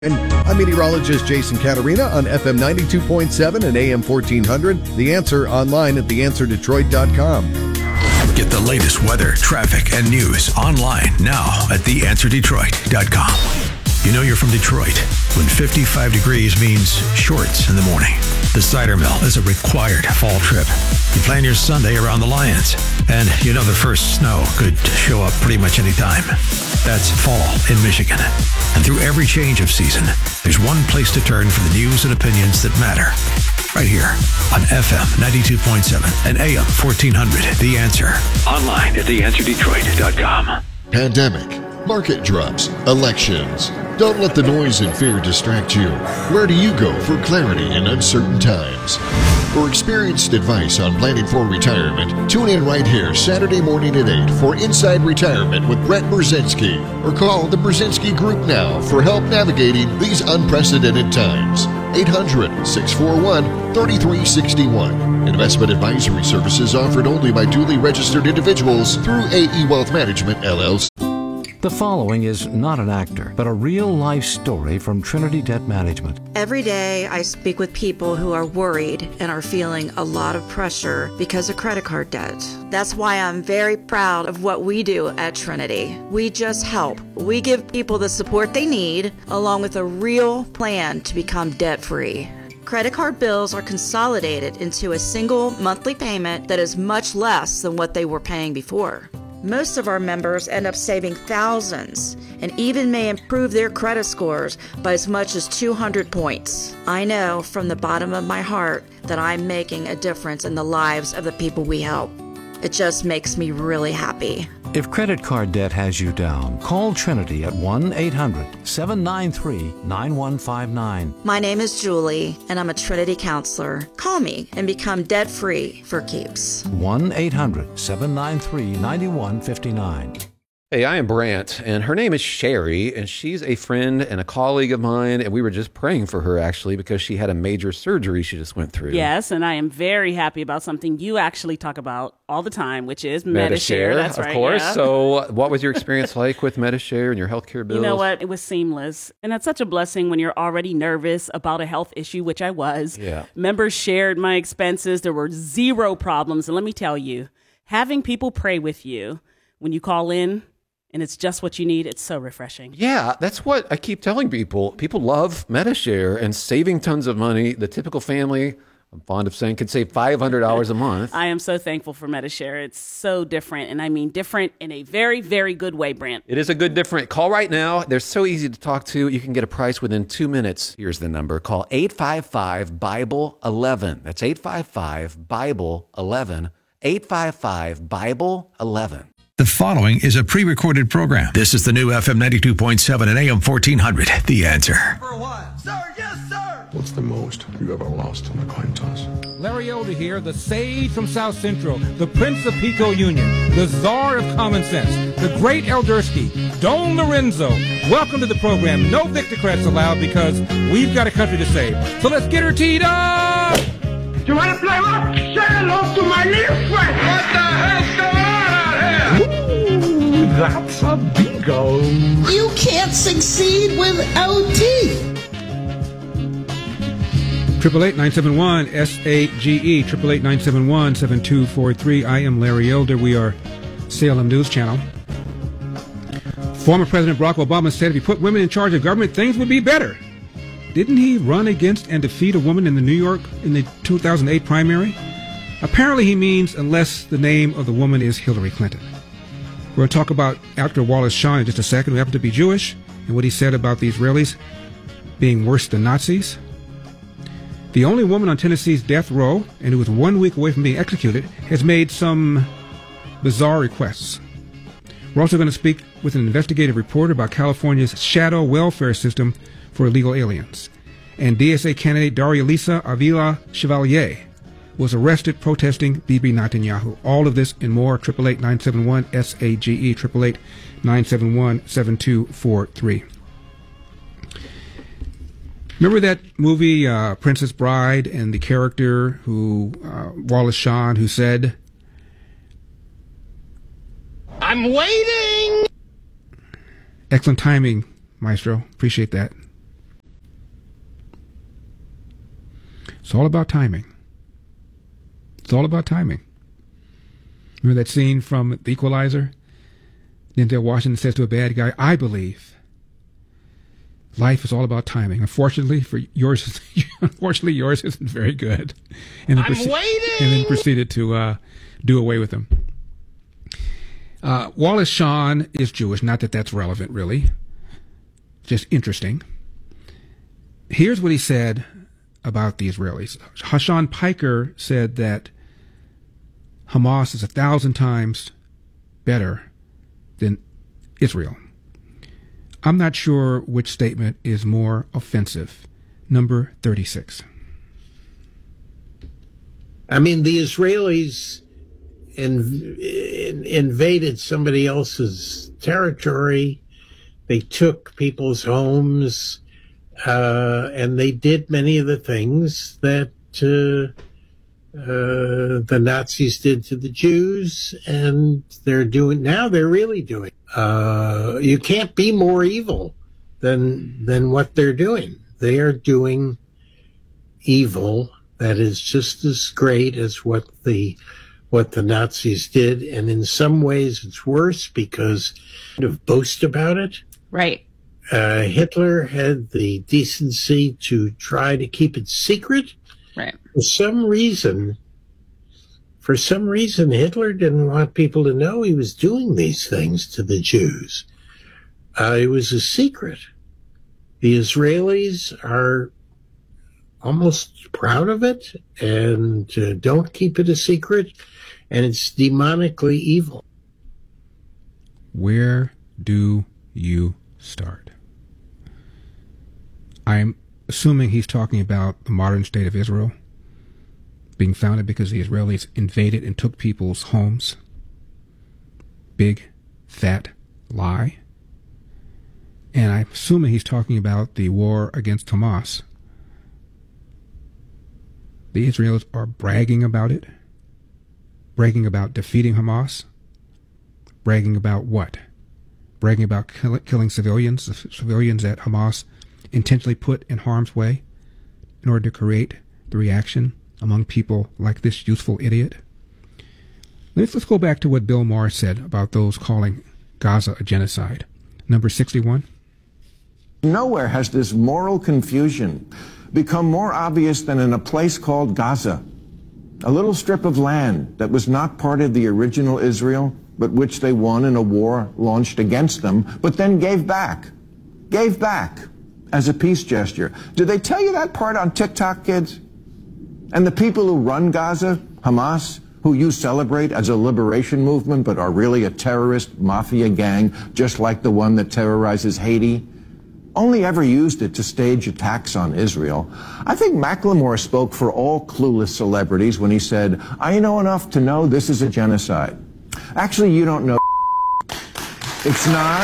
And I'm meteorologist Jason Caterina on FM 92.7 and AM 1400. The Answer online at theanswerdetroit.com. Get the latest weather, traffic, and news online now at theanswerdetroit.com. You know you're from Detroit when 55 degrees means shorts in the morning. The Cider Mill is a required fall trip. You plan your Sunday around the Lions, and you know the first snow could show up pretty much any time. That's fall in Michigan. And through every change of season, there's one place to turn for the news and opinions that matter. Right here on FM 92.7 and AM 1400. The Answer. Online at theanswerdetroit.com. Pandemic, market drops, elections. Don't let the noise and fear distract you. Where do you go for clarity in uncertain times? For experienced advice on planning for retirement, tune in right here Saturday morning at 8 for Inside Retirement with Brett Brzezinski, or call the Brzezinski Group now for help navigating these unprecedented times. 800-641-3361. Investment advisory services offered only by duly registered individuals through AE Wealth Management, LLC. The following is not an actor, but a real-life story from Trinity Debt Management. Every day I speak with people who are worried and are feeling a lot of pressure because of credit card debt. That's why I'm very proud of what we do at Trinity. We just help. We give people the support they need, along with a real plan to become debt-free. Credit card bills are consolidated into a single monthly payment that is much less than what they were paying before. Most of our members end up saving thousands and even may improve their credit scores by as much as 200 points. I know from the bottom of my heart that I'm making a difference in the lives of the people we help. It just makes me really happy. If credit card debt has you down, call Trinity at 1-800-793-9159. My name is Julie, and I'm a Trinity counselor. Call me and become debt-free for keeps. 1-800-793-9159. Hey, I am Brant, and her name is Sherry, and she's a friend and a colleague of mine, and we were just praying for her, actually, because she had a major surgery she just went through. Yes, and I am very happy about something you actually talk about all the time, which is Medi-Share. That's right, of course. Yeah. So what was your experience like with Medi-Share and your healthcare bills? You know what? It was seamless, and that's such a blessing when you're already nervous about a health issue, which I was. Yeah. Members shared my expenses. There were zero problems, and let me tell you, having people pray with you when you call in, and it's just what you need, it's so refreshing. Yeah, that's what I keep telling people. People love Medi-Share and saving tons of money. The typical family, I'm fond of saying, could save $500 a month. I am so thankful for Medi-Share. It's so different, and I mean different in a very, very good way, Brant. It is a good different. Call right now. They're so easy to talk to. You can get a price within 2 minutes. Here's the number. Call 855-BIBLE-11. That's 855-BIBLE-11. 855-BIBLE-11. The following is a pre-recorded program. This is the new FM 92.7 and AM 1400. The Answer. For what? Sir, yes, sir! What's the most you ever lost on a coin toss? Larry Elder here, the sage from South Central, the Prince of Pico Union, the czar of common sense, the great Eldersky, Don Lorenzo. Welcome to the program. No Victocrats allowed because we've got a country to save. So let's get her teed up! You want to play what? Say hello to my little friend! What the hell's going on out here? Ooh, that's a bingo. You can't succeed without teeth. 888-971-SAGE, 888-971-7243. I am Larry Elder. We are Salem News Channel. Former President Barack Obama said if he put women in charge of government, things would be better. Didn't he run against and defeat a woman in the 2008 primary? Apparently he means unless the name of the woman is Hillary Clinton. We're going to talk about actor Wallace Shawn in just a second, who happened to be Jewish, and what he said about the Israelis being worse than Nazis. The only woman on Tennessee's death row, and who was 1 week away from being executed, has made some bizarre requests. We're also going to speak with an investigative reporter about California's shadow welfare system for illegal aliens. And DSA candidate Daria-Lisa Avila Chevalier was arrested protesting Bibi Netanyahu. All of this and more, 888-971-SAGE, 888-971-7243. Remember that movie, Princess Bride, and the character who, Wallace Shawn, who said, I'm waiting! Excellent timing, Maestro. Appreciate that. It's all about timing. It's all about timing. Remember that scene from The Equalizer? Denzel Washington says to a bad guy, I believe life is all about timing. Unfortunately, yours isn't very good. And then waiting! And then proceeded to do away with him. Wallace Shawn is Jewish. Not that that's relevant, really. Just interesting. Here's what he said about the Israelis. Hashan Piker said that Hamas is 1,000 times better than Israel. I'm not sure which statement is more offensive. Number 36. I mean, the Israelis invaded somebody else's territory. They took people's homes, and they did many of the things that the Nazis did to the Jews, and they're really doing. You can't be more evil than what they're doing. They are doing evil that is just as great as what the Nazis did, and in some ways it's worse because they kind of boast about it. Right. Hitler had the decency to try to keep it secret. Right. For some reason, Hitler didn't want people to know he was doing these things to the Jews. It was a secret. The Israelis are almost proud of it and don't keep it a secret, and it's demonically evil. Where do you start? I'm assuming he's talking about the modern state of Israel being founded because the Israelis invaded and took people's homes. Big, fat lie. And I'm assuming he's talking about the war against Hamas. The Israelis are bragging about it, bragging about defeating Hamas, bragging about what? Bragging about killing civilians, the civilians that Hamas intentionally put in harm's way in order to create the reaction among people like this useful idiot. Let's go back to what Bill Maher said about those calling Gaza a genocide. Number 61. Nowhere has this moral confusion become more obvious than in a place called Gaza, a little strip of land that was not part of the original Israel, but which they won in a war launched against them, but then gave back as a peace gesture. Did they tell you that part on TikTok, kids? And the people who run Gaza, Hamas, who you celebrate as a liberation movement but are really a terrorist mafia gang just like the one that terrorizes Haiti, only ever used it to stage attacks on Israel. I think Macklemore spoke for all clueless celebrities when he said, I know enough to know this is a genocide. Actually, you don't know. It's not.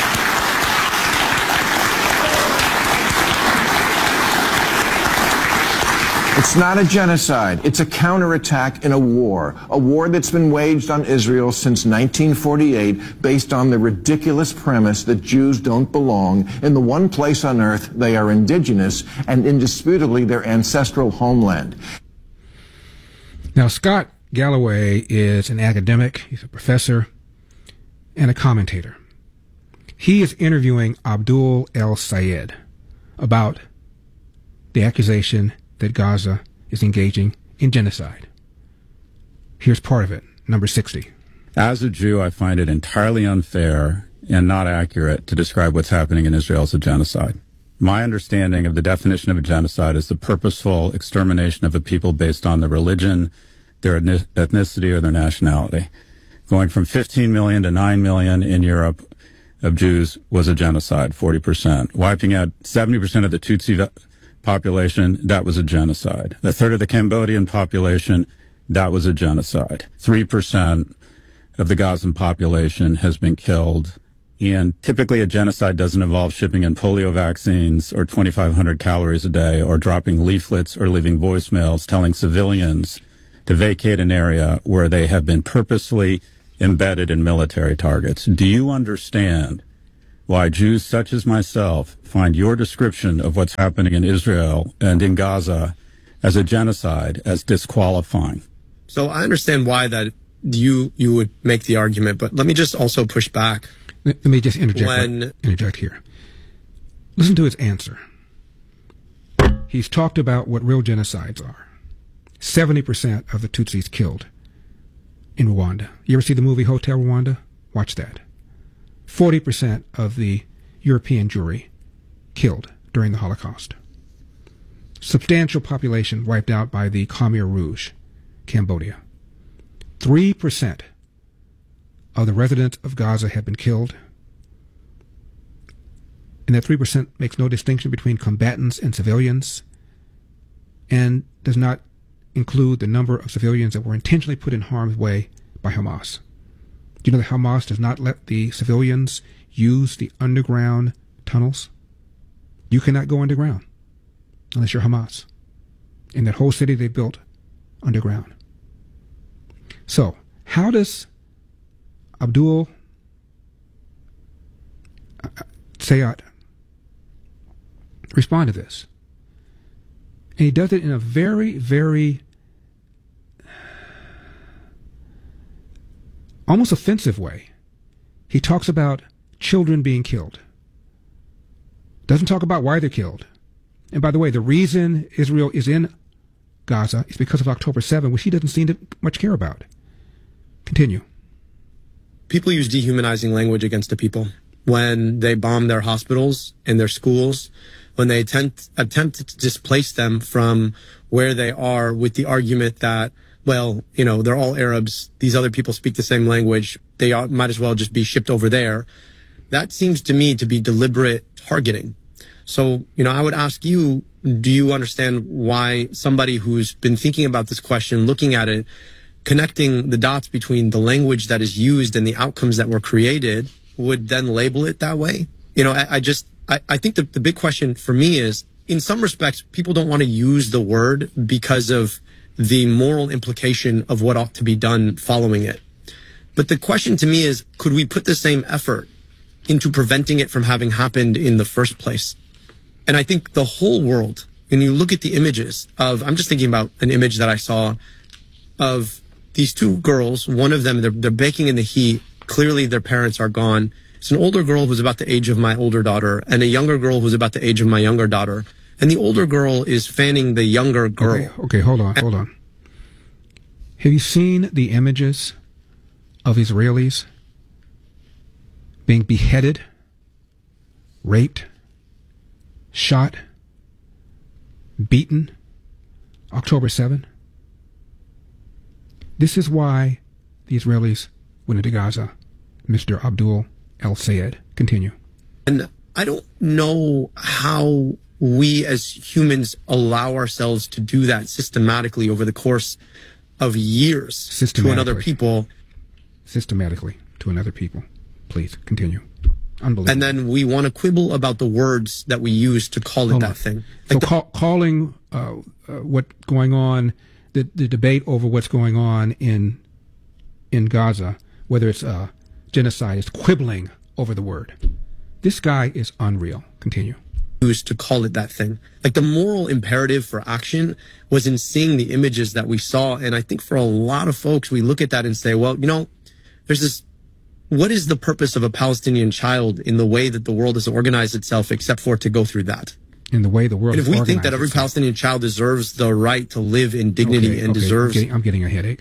It's not a genocide. It's a counterattack in a war that's been waged on Israel since 1948 based on the ridiculous premise that Jews don't belong in the one place on earth they are indigenous and indisputably their ancestral homeland. Now, Scott Galloway is an academic, he's a professor, and a commentator. He is interviewing Abdul El-Sayed about the accusation that Gaza is engaging in genocide. Here's part of it, number 60. As a Jew, I find it entirely unfair and not accurate to describe what's happening in Israel as a genocide. My understanding of the definition of a genocide is the purposeful extermination of a people based on their religion, their ethnicity, or their nationality. Going from 15 million to 9 million in Europe of Jews was a genocide, 40%. Wiping out 70% of the Tutsi population, that was a genocide. A third of the Cambodian population, that was a genocide. 3% of the Gazan population has been killed. And typically a genocide doesn't involve shipping in polio vaccines or 2,500 calories a day or dropping leaflets or leaving voicemails telling civilians to vacate an area where they have been purposely embedded in military targets. Do you understand why Jews such as myself find your description of what's happening in Israel and in Gaza as a genocide as disqualifying. So I understand why that you would make the argument, but let me just also push back. Let me just interject here. Listen to his answer. He's talked about what real genocides are. 70% of the Tutsis killed in Rwanda. You ever see the movie Hotel Rwanda? Watch that. 40% of the European Jewry killed during the Holocaust. Substantial population wiped out by the Khmer Rouge, Cambodia. 3% of the residents of Gaza have been killed. And that 3% makes no distinction between combatants and civilians, and does not include the number of civilians that were intentionally put in harm's way by Hamas. Do you know that Hamas does not let the civilians use the underground tunnels? You cannot go underground unless you're Hamas. In that whole city they built underground. So, how does Abdul Sayat respond to this? And he does it in a very, very almost offensive way. He talks about children being killed. Doesn't talk about why they're killed. And by the way, the reason Israel is in Gaza is because of October 7, which he doesn't seem to much care about. Continue. People use dehumanizing language against the people when they bomb their hospitals and their schools, when they attempt to displace them from where they are with the argument that, well, you know, they're all Arabs. These other people speak the same language. They might as well just be shipped over there. That seems to me to be deliberate targeting. So, you know, I would ask you, do you understand why somebody who's been thinking about this question, looking at it, connecting the dots between the language that is used and the outcomes that were created would then label it that way? You know, I think the big question for me is, in some respects, people don't want to use the word because of the moral implication of what ought to be done following it. But the question to me is, could we put the same effort into preventing it from having happened in the first place? And I think the whole world, when you look at the images of, I'm just thinking about an image that I saw of these two girls. One of them, they're baking in the heat. Clearly their parents are gone. It's an older girl who's about the age of my older daughter and a younger girl who's about the age of my younger daughter. And the older girl is fanning the younger girl. Okay, hold on. Have you seen the images of Israelis being beheaded, raped, shot, beaten, October 7? This is why the Israelis went into Gaza. Mr. Abdul El-Sayed, continue. And I don't know how we as humans allow ourselves to do that systematically over the course of years to another people. Systematically to another people. Please, continue. Unbelievable. And then we want to quibble about the words that we use to call it that thing. Like so calling what's going on, the debate over what's going on in Gaza, whether it's genocide, is quibbling over the word. This guy is unreal. Continue. To call it that thing. Like the moral imperative for action was in seeing the images that we saw. And I think for a lot of folks, we look at that and say, well, you know, there's this, what is the purpose of a Palestinian child in the way that the world has organized itself except for it to go through that? In the way the world is organized. And if we think that every Palestinian child deserves the right to live in dignity deserves... I'm getting a headache.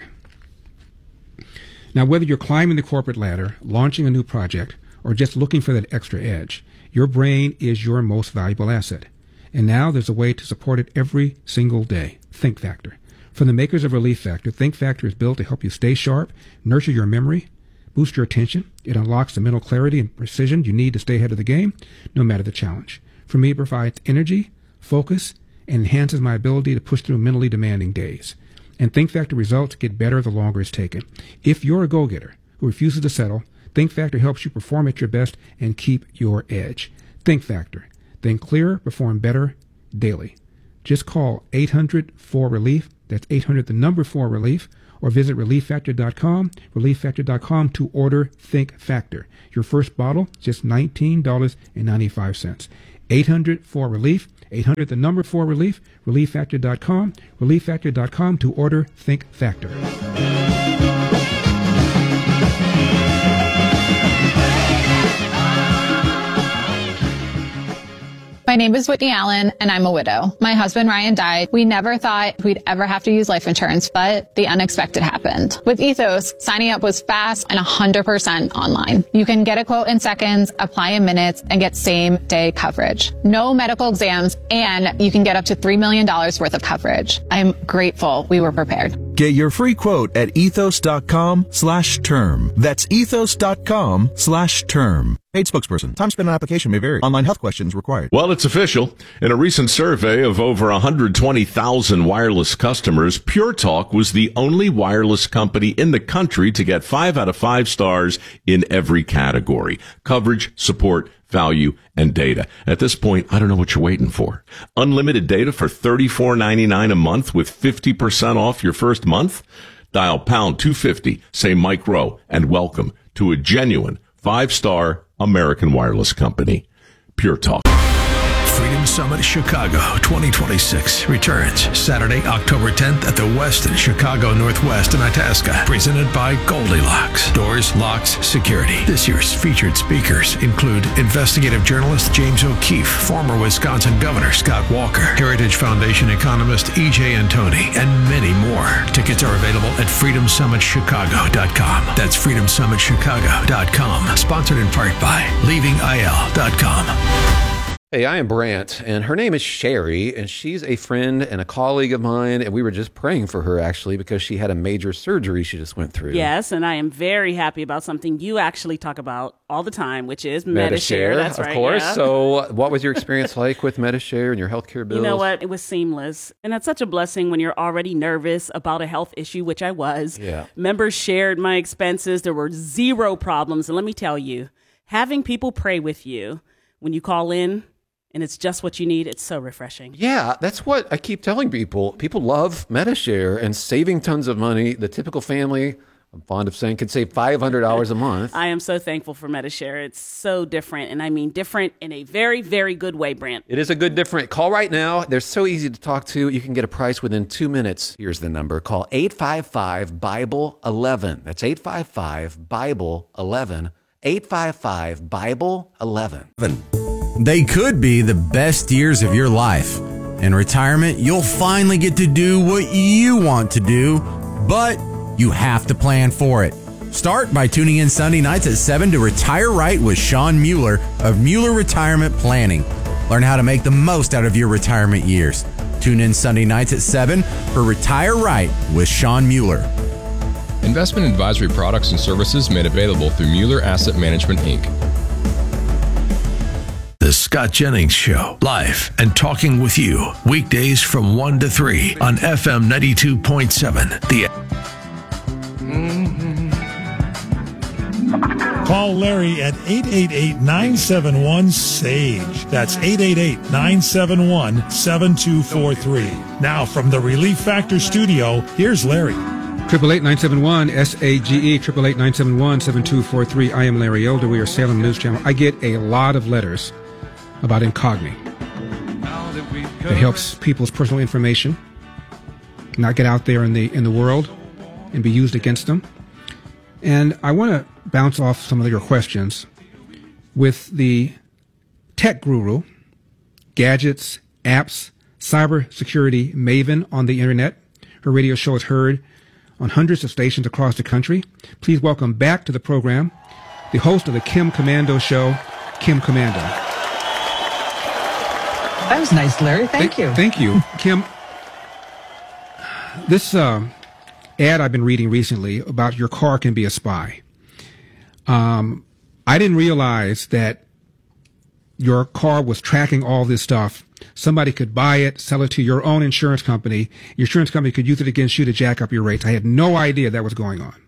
Now, whether you're climbing the corporate ladder, launching a new project, or just looking for that extra edge, your brain is your most valuable asset. And now there's a way to support it every single day. Think Factor. From the makers of Relief Factor, Think Factor is built to help you stay sharp, nurture your memory, boost your attention. It unlocks the mental clarity and precision you need to stay ahead of the game, no matter the challenge. For me, it provides energy, focus, and enhances my ability to push through mentally demanding days. And Think Factor results get better the longer it's taken. If you're a go-getter who refuses to settle, Think Factor helps you perform at your best and keep your edge. Think Factor. Think clearer, perform better daily. Just call 800-4RELIEF. That's 800-4RELIEF. Or visit ReliefFactor.com, ReliefFactor.com to order Think Factor. Your first bottle, just $19.95. 800-4RELIEF, 800, the number 4 relief, relieffactor.com, relieffactor.com to order Think Factor. My name is Whitney Allen, and I'm a widow. My husband, Ryan, died. We never thought we'd ever have to use life insurance, but the unexpected happened. With Ethos, signing up was fast and 100% online. You can get a quote in seconds, apply in minutes, and get same-day coverage. No medical exams, and you can get up to $3 million worth of coverage. I'm grateful we were prepared. Get your free quote at ethos.com/term. That's ethos.com/term. Paid spokesperson. Time spent on application may vary. Online health questions required. Well, it's official. In a recent survey of over 120,000 wireless customers, Pure Talk was the only wireless company in the country to get 5 out of 5 stars in every category: coverage, support, value, and data. At this point, I don't know what you're waiting for. Unlimited data for $34.99 a month with 50% off your first month? Dial pound 250, say Mike Rowe, and welcome to a genuine 5-star American wireless company. Pure Talk. Freedom Summit Chicago 2026 returns Saturday, October 10th at the Westin Chicago Northwest in Itasca. Presented by Goldilocks. Doors, locks, security. This year's featured speakers include investigative journalist James O'Keefe, former Wisconsin Governor Scott Walker, Heritage Foundation economist E.J. Antoni, and many more. Tickets are available at freedomsummitchicago.com. That's freedomsummitchicago.com. Sponsored in part by leavingil.com. Hey, I am Brant, and her name is Sherry, and she's a friend and a colleague of mine, and we were just praying for her, actually, because she had a major surgery she just went through. Yes, and I am very happy about something you actually talk about all the time, which is Medi-Share. That's right, of course. Yeah. So what was your experience like with Medi-Share and your healthcare bills? You know what? It was seamless, and that's such a blessing when you're already nervous about a health issue, which I was. Yeah. Members shared my expenses. There were 0 problems, and let me tell you, having people pray with you when you call in, and it's just what you need, it's so refreshing. Yeah, that's what I keep telling people. People love Medi-Share and saving tons of money. The typical family, I'm fond of saying, can save $500 a month. I am so thankful for Medi-Share. It's so different, and I mean different in a very, very good way, Brant. It is a good different. Call right now. They're so easy to talk to. You can get a price within 2 minutes. Here's the number. Call 855-BIBLE-11. That's 855-BIBLE-11. 855-BIBLE-11. They could be the best years of your life. In retirement, you'll finally get to do what you want to do, but you have to plan for it. Start by tuning in Sunday nights at 7 to Retire Right with Sean Mueller of Mueller Retirement Planning. Learn how to make the most out of your retirement years. Tune in Sunday nights at 7 for Retire Right with Sean Mueller. Investment advisory products and services made available through Mueller Asset Management, Inc. The Scott Jennings Show, live and talking with you, weekdays from 1 to 3 on FM 92.7. Call Larry at 888-971-SAGE. That's 888-971-7243. Now from the Relief Factor studio, here's Larry. 888-971-SAGE, 888-971-7243. I am Larry Elder. We are Salem News Channel. I get a lot of letters about Incogni. It helps people's personal information not get out there in the world and be used against them. And I want to bounce off some of your questions with the tech guru, gadgets, apps, cybersecurity maven on the internet. Her radio show is heard on hundreds of stations across the country. Please welcome back to the program the host of the Kim Komando Show, Kim Komando. That was nice, Larry. Thank you. Thank you. Kim, this ad I've been reading recently about your car can be a spy. I didn't realize that your car was tracking all this stuff. Somebody could buy it, sell it to your own insurance company. Your insurance company could use it against you to jack up your rates. I had no idea that was going on.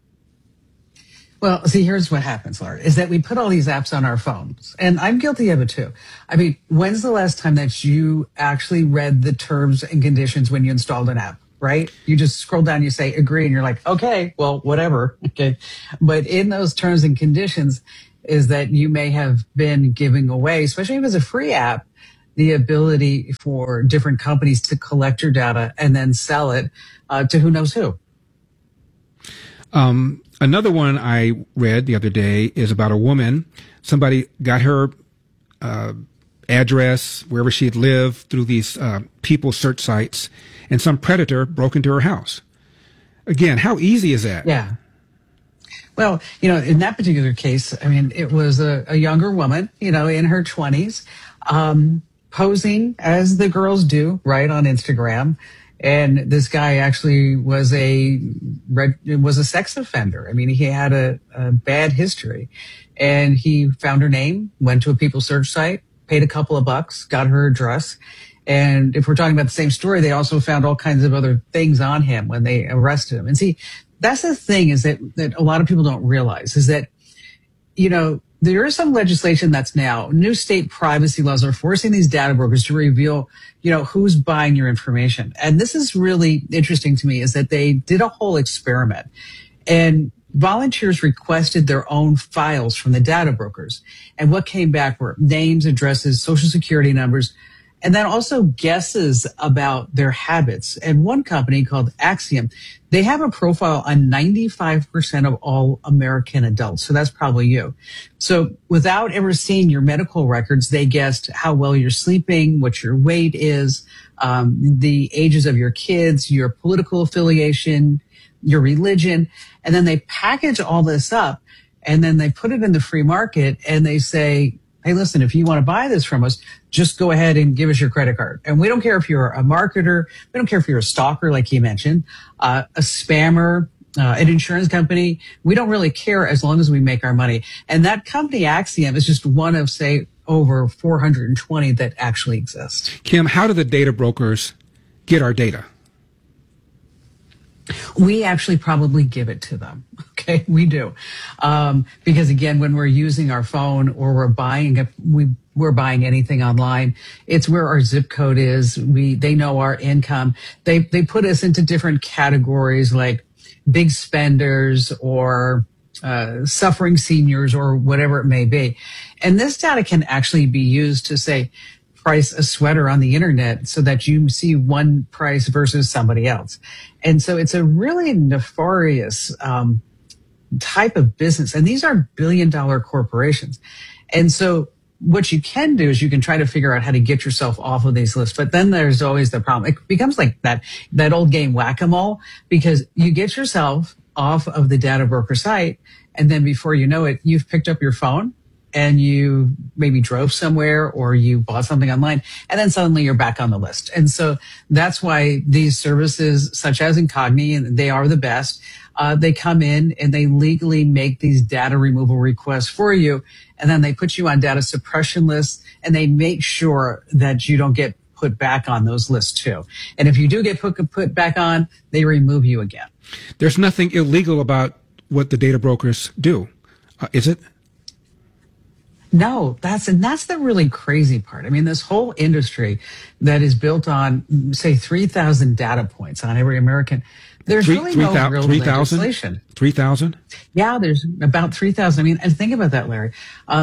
Well, see, here's what happens, Larry, is that we put all these apps on our phones, and I'm guilty of it too. I mean, when's the last time that you actually read the terms and conditions when you installed an app, right? You just scroll down, you say agree, and you're like, okay, well, whatever. Okay. But in those terms and conditions is that you may have been giving away, especially if it's a free app, the ability for different companies to collect your data and then sell it to who knows who. Another one I read the other day is about a woman. Somebody got her address, wherever she had lived, through these people search sites, and some predator broke into her house. Again, how easy is that? Yeah. Well, in that particular case, I mean, it was a younger woman, in her 20s, posing as the girls do, right, on Instagram. And this guy actually was a sex offender. I mean, he had a bad history, and he found her name, went to a people search site, paid a couple of bucks, got her address. And if we're talking about the same story, they also found all kinds of other things on him when they arrested him. And see, that's the thing is that a lot of people don't realize is that, there is some legislation that's now new state privacy laws are forcing these data brokers to reveal, who's buying your information. And this is really interesting to me is that they did a whole experiment and volunteers requested their own files from the data brokers. And what came back were names, addresses, social security numbers, and then also guesses about their habits. And one company called Axiom, they have a profile on 95% of all American adults. So that's probably you. So without ever seeing your medical records, they guessed how well you're sleeping, what your weight is, the ages of your kids, your political affiliation, your religion. And then they package all this up and then they put it in the free market and they say, hey, listen, if you want to buy this from us, just go ahead and give us your credit card. And we don't care if you're a marketer. We don't care if you're a stalker, like you mentioned, a spammer, an insurance company. We don't really care as long as we make our money. And that company, Axiom, is just one of, say, over 420 that actually exist. Kim, how do the data brokers get our data? We actually probably give it to them. Okay, we do. Because again, when we're using our phone or we're buying anything online, it's where our zip code is. They know our income. They put us into different categories like big spenders or suffering seniors or whatever it may be. And this data can actually be used to say, price a sweater on the internet so that you see one price versus somebody else. And so it's a really nefarious type of business. And these are billion-dollar corporations. And so what you can do is you can try to figure out how to get yourself off of these lists. But then there's always the problem. It becomes like that old game whack-a-mole, because you get yourself off of the data broker site, and then before you know it, you've picked up your phone and you maybe drove somewhere or you bought something online, and then suddenly you're back on the list. And so that's why these services such as Incogni, and they are the best, they come in and they legally make these data removal requests for you, and then they put you on data suppression lists, and they make sure that you don't get put back on those lists too. And if you do get put back on, they remove you again. There's nothing illegal about what the data brokers do, is it? No, that's the really crazy part. I mean, this whole industry that is built on, say, 3,000 data points on every American. There's really no real legislation. 3,000? Yeah, there's about 3,000. I mean, and think about that, Larry.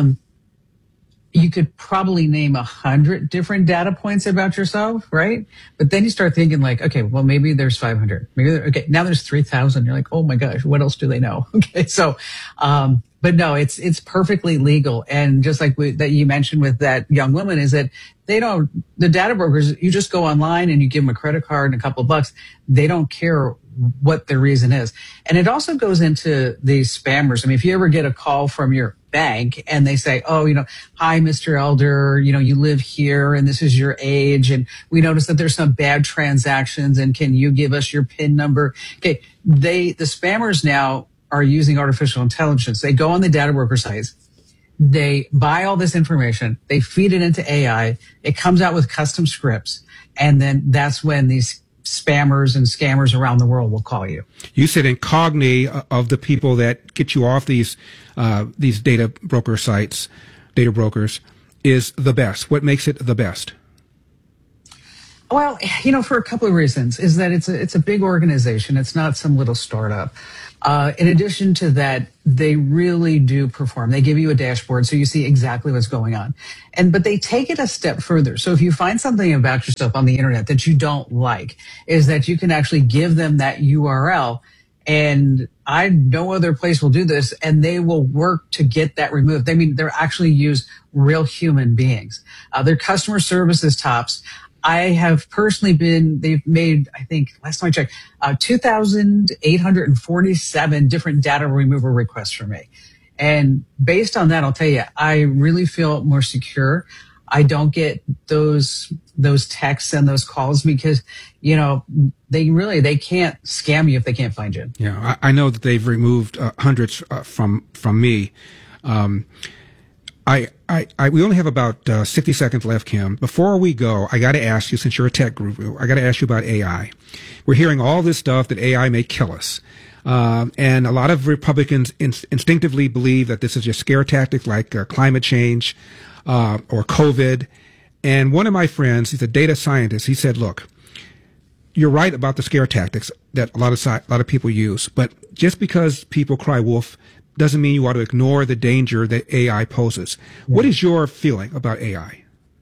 You could probably name 100 different data points about yourself, right? But then you start thinking like, okay, well, maybe there's 500. Okay, now there's 3,000. You're like, oh my gosh, what else do they know? Okay, so, but no, it's perfectly legal. And just like that you mentioned with that young woman is that the data brokers, you just go online and you give them a credit card and a couple of bucks. They don't care what the reason is. And it also goes into the spammers. I mean, if you ever get a call from your bank and they say, oh, hi, Mr. Elder, you live here and this is your age. And we noticed that there's some bad transactions and can you give us your PIN number? Okay. The spammers now are using artificial intelligence. They go on the data broker sites. They buy all this information. They feed it into AI. It comes out with custom scripts. And then that's when these spammers and scammers around the world will call you. You said Incogni of the people that get you off these data broker sites, data brokers, is the best. What makes it the best? Well, for a couple of reasons, is that it's a big organization. It's not some little startup. In addition to that, they really do perform. They give you a dashboard so you see exactly what's going on. But they take it a step further. So if you find something about yourself on the internet that you don't like, is that you can actually give them that URL, and no other place will do this, and they will work to get that removed. I mean, they're actually use real human beings. Their customer service is tops. I have personally they've made, I think, last time I checked, 2,847 different data removal requests for me. And based on that, I'll tell you, I really feel more secure. I don't get those texts and those calls because, they can't scam you if they can't find you. Yeah, I know that they've removed hundreds from me. We only have about 60 seconds left, Kim. Before we go, I got to ask you, since you're a tech guru, I got to ask you about AI. We're hearing all this stuff that AI may kill us. And a lot of Republicans instinctively believe that this is just scare tactics like climate change or COVID. And one of my friends, he's a data scientist, he said, look, you're right about the scare tactics that a lot of people use, but just because people cry wolf doesn't mean you ought to ignore the danger that AI poses. What is your feeling about AI?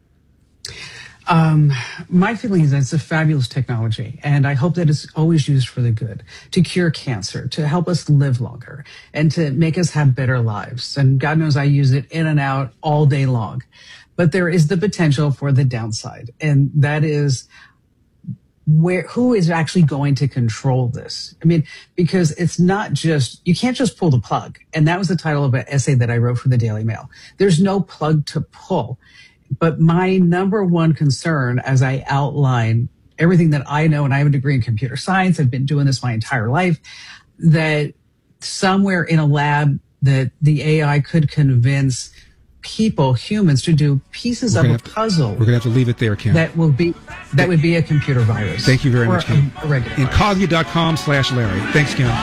My feeling is that it's a fabulous technology, and I hope that it's always used for the good, to cure cancer, to help us live longer, and to make us have better lives. And God knows I use it in and out all day long. But there is the potential for the downside, and that is who is actually going to control this? I mean, because it's not just, you can't just pull the plug. And that was the title of an essay that I wrote for the Daily Mail. There's no plug to pull. But my number one concern, as I outline everything that I know, and I have a degree in computer science, I've been doing this my entire life, that somewhere in a lab that the AI could convince humans, to do pieces of a puzzle. We're going to have to leave it there, Kim. That would be a computer virus. Thank you very much, Kim. Incognia.com/Larry. Thanks, Kim.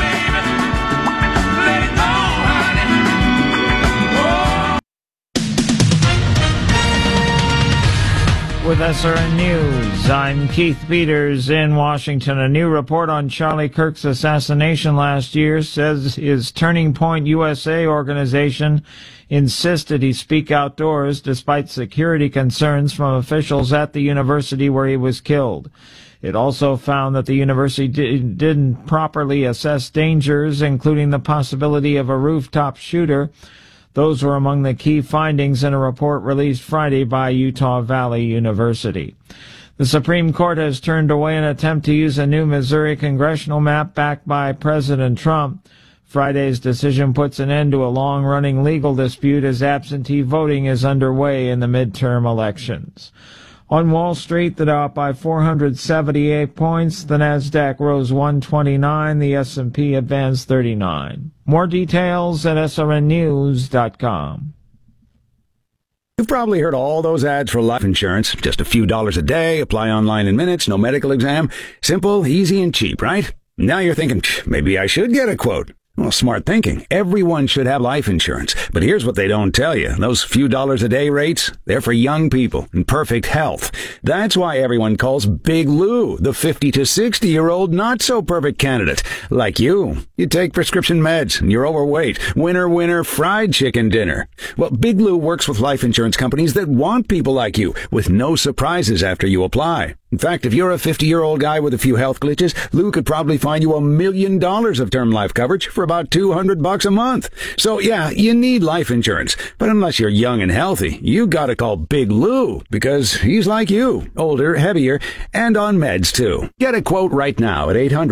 With SRN News, I'm Keith Peters in Washington. A new report on Charlie Kirk's assassination last year says his Turning Point USA organization insisted he speak outdoors despite security concerns from officials at the university where he was killed. It also found that the university didn't properly assess dangers, including the possibility of a rooftop shooter. Those were among the key findings in a report released Friday by Utah Valley University. The Supreme Court has turned away an attempt to use a new Missouri congressional map backed by President Trump. Friday's decision puts an end to a long-running legal dispute as absentee voting is underway in the midterm elections. On Wall Street, the Dow up by 478 points, the Nasdaq rose 129, the S&P advanced 39. More details at srnnews.com. You've probably heard all those ads for life insurance. Just a few dollars a day, apply online in minutes, no medical exam. Simple, easy, and cheap, right? Now you're thinking, maybe I should get a quote. Well, smart thinking. Everyone should have life insurance. But here's what they don't tell you. Those few dollars a day rates, they're for young people in perfect health. That's why everyone calls Big Lou the 50 to 60-year-old not-so-perfect candidate. Like you. You take prescription meds, and you're overweight. Winner, fried chicken dinner. Well, Big Lou works with life insurance companies that want people like you, with no surprises after you apply. In fact, if you're a 50-year-old guy with a few health glitches, Lou could probably find you $1 million of term life coverage for about $200 a month. So yeah, you need life insurance. But unless you're young and healthy, you gotta call Big Lou, because he's like you, older, heavier, and on meds too. Get a quote right now at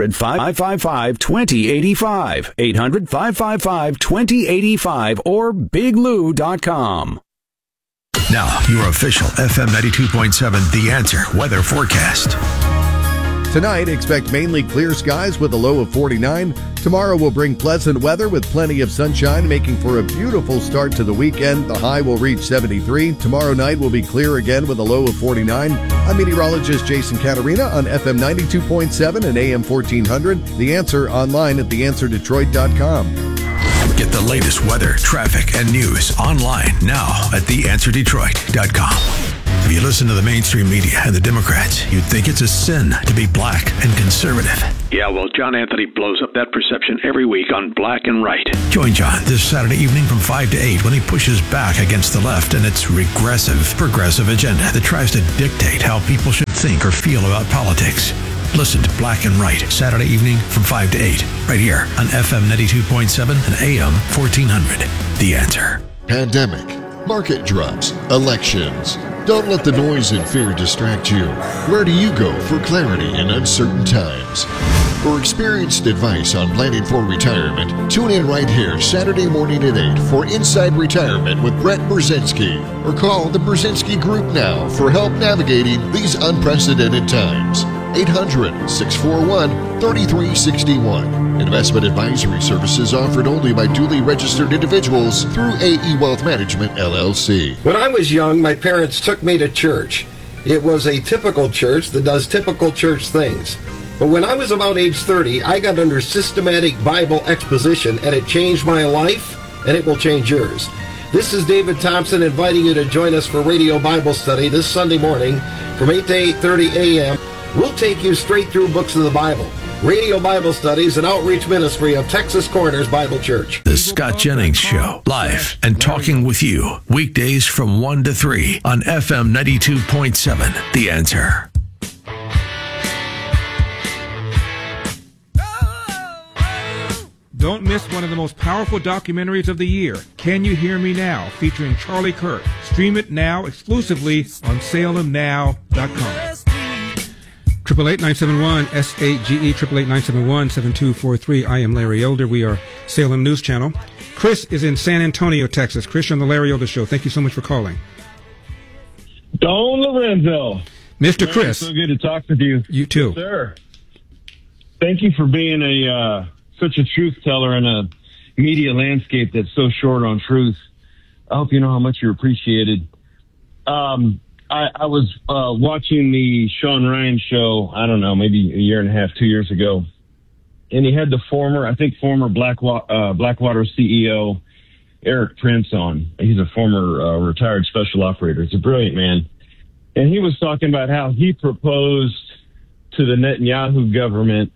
800-555-2085, 800-555-2085, or biglou.com. Now, your official FM 92.7 The Answer weather forecast. Tonight, expect mainly clear skies with a low of 49. Tomorrow will bring pleasant weather with plenty of sunshine, making for a beautiful start to the weekend. The high will reach 73. Tomorrow night will be clear again with a low of 49. I'm meteorologist Jason Catarina on FM 92.7 and AM 1400. The Answer online at theanswerdetroit.com. Get the latest weather, traffic, and news online now at theanswerdetroit.com. If you listen to the mainstream media and the Democrats, you'd think it's a sin to be black and conservative. Yeah, well, John Anthony blows up that perception every week on Black and Right. Join John this Saturday evening from 5 to 8 when he pushes back against the left and its regressive, progressive agenda that tries to dictate how people should think or feel about politics. Listen to Black and Right Saturday evening from 5 to 8 right here on FM 92.7 and AM 1400. The Answer. Pandemic, market drops, elections. Don't let the noise and fear distract you. Where do you go for clarity in uncertain times? For experienced advice on planning for retirement, tune in right here Saturday morning at 8 for Inside Retirement with Brett Brzezinski. Or call the Brzezinski Group now for help navigating these unprecedented times. 800-641-3361. Investment advisory services offered only by duly registered individuals through AE Wealth Management, LLC. When I was young, my parents took me to church. It was a typical church that does typical church things. But when I was about age 30, I got under systematic Bible exposition, and it changed my life, and it will change yours. This is David Thompson inviting you to join us for Radio Bible Study this Sunday morning from 8 to 8:30 a.m. We'll take you straight through books of the Bible. Radio Bible Studies, an outreach ministry of Texas Corners Bible Church. The Scott Jennings Show, live and talking with you, weekdays from 1 to 3 on FM 92.7. The Answer. Don't miss one of the most powerful documentaries of the year, Can You Hear Me Now, featuring Charlie Kirk. Stream it now exclusively on SalemNow.com. 888-971-SAGE, 888-971-7243. I am Larry Elder. We are Salem News Channel. Chris is in San Antonio, Texas. Chris, on the Larry Elder Show. Thank you so much for calling. Don Lorenzo. Mr. Chris. So good to talk with you. You too. Yes, sir. Thank you for being such a truth teller in a media landscape that's so short on truth. I hope you know how much you're appreciated. I was watching the Sean Ryan show, I don't know, maybe a year and a half, 2 years ago. And he had the former Blackwater CEO, Eric Prince, on. He's a former retired special operator. He's a brilliant man. And he was talking about how he proposed to the Netanyahu government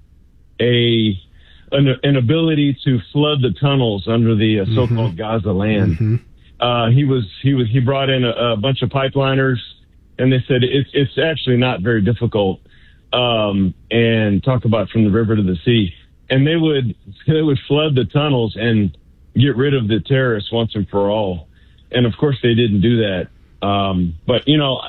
an ability to flood the tunnels under the so-called Gaza land. He brought in a bunch of pipeliners, and they said it's actually not very difficult, and talk about from the river to the sea. And they would flood the tunnels and get rid of the terrorists once and for all. And of course they didn't do that. But you know,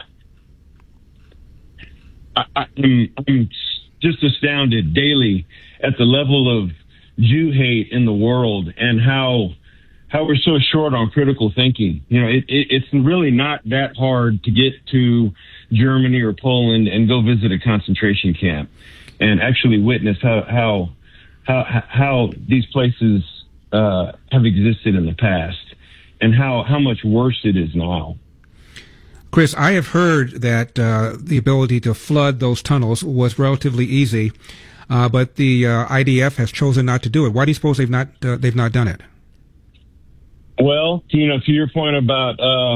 I'm just astounded daily at the level of Jew hate in the world and how we're so short on critical thinking. You know, it's really not that hard to get to Germany or Poland and go visit a concentration camp and actually witness how these places have existed in the past and how much worse it is now. Chris, I have heard that the ability to flood those tunnels was relatively easy, but the IDF has chosen not to do it. Why do you suppose they've not done it? Well, you know, to your point about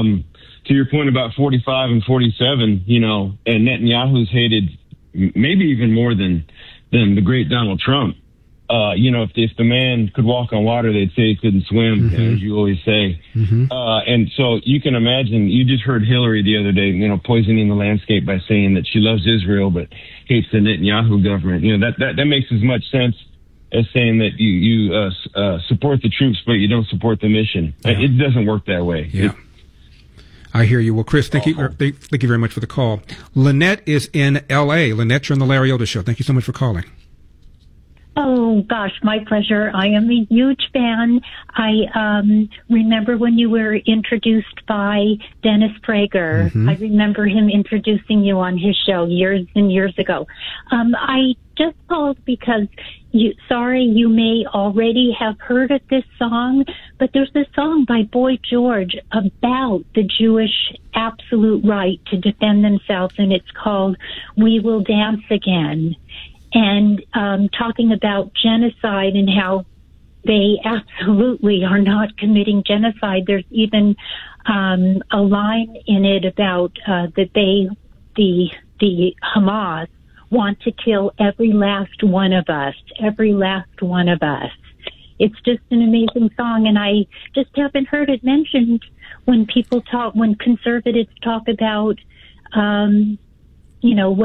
45 and 47, you know, and Netanyahu's hated maybe even more than the great Donald Trump. You know, if the man could walk on water, they'd say he couldn't swim, as you always say. And so you can imagine, you just heard Hillary the other day, you know, poisoning the landscape by saying that she loves Israel but hates the Netanyahu government. You know, that makes as much sense as saying that you support the troops but you don't support the mission. Yeah. It doesn't work that way. Yeah. I hear you. Well, Chris, thank you very much for the call. Lynette is in L.A. Lynette, you're on the Larry Elder Show. Thank you so much for calling. Oh, gosh, my pleasure. I am a huge fan. I remember when you were introduced by Dennis Prager. I remember him introducing you on his show years and years ago. I just called because you may already have heard of this song, but there's a song by Boy George about the Jewish absolute right to defend themselves, and it's called We Will Dance Again. And talking about genocide and how they absolutely are not committing genocide. There's even a line in it about that the Hamas want to kill every last one of us, every last one of us. It's just an amazing song, and I just haven't heard it mentioned when conservatives talk about,